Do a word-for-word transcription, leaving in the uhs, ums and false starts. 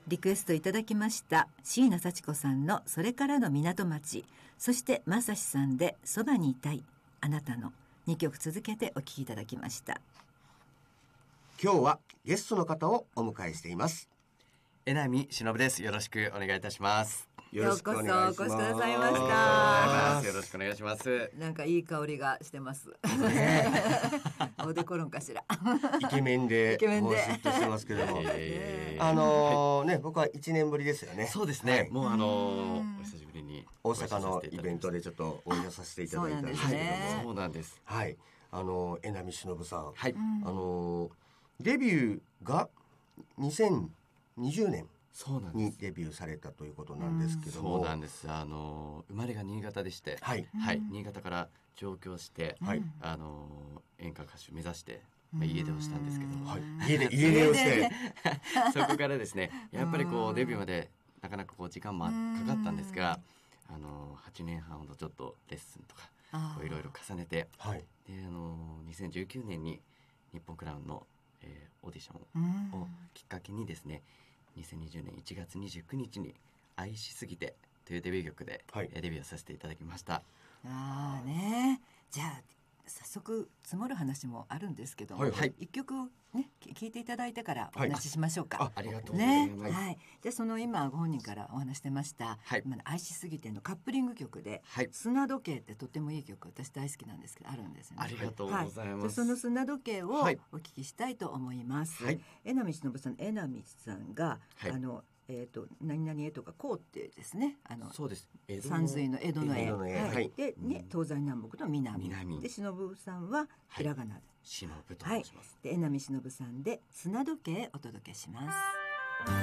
リクエストいただきました椎名幸子さんのそれからの港町、そして正志さんでそばにいたいあなたのにきょく続けてお聴きいただきました。 今日はゲストの方をお迎えしています。 江波忍です。よろしくお願いいたします。 よろしくお願いします。 ようこそお越しくださいました。 よろしくお願いします。 なんかいい香りがしてます。おでころんかしら。 イケメンで、 イケメンでもうシュッとしてますけども、 えーあのー、ね、僕はいちねんぶりですよね。 そうですね。はい、もうあのー、お久しぶりに大阪のイベントでちょっとお会いさせていただいたんですけども、 そうなんです。 はい、あのー、江波忍さん、 はい、 あのー、デビューがにせんにじゅうねんにデビューされたということなんですけども、 そうなんです。あの生まれが新潟でして、 はい、 はい、新潟から上京して、はい、あの演歌歌手目指して、まあ、家出をしたんですけど、 はい、家出家出をしてそこからですね、やっぱりこうデビューまでなかなかこう時間もかかったんですが、あのはちねんはんほどちょっとレッスンとかいろいろ重ねて、はい、であのにせんじゅうきゅうねんに日本クラウンの、えー、オーディションをきっかけにですね、にせんにじゅうねんいちがつにじゅうくにちに愛しすぎてというデビュー曲で、はい、デビューさせていただきました。 あーね、じゃあ早速積もる話もあるんですけども、はいはい、一曲ね聴いていただいてからお話ししましょうか。 はい、あ, ありがとうございます。 ね、はい、でその今ご本人からお話してました、はい、愛しすぎてのカップリング曲で、はい、砂時計ってとてもいい曲、私大好きなんですけどあるんですよね。 ありがとうございます。はい、 その砂時計をお聞きしたいと思います。はい、江波忍さん、江波さんが、はい、あのえー、と何々絵とかこうってですね、あのそうです、 山水の江戸の絵、 はいはい、で、ね、東西南北の南、南で忍さんはひらがなで、 はい、忍と申します。 はい、で江波忍さんで砂時計お届けします。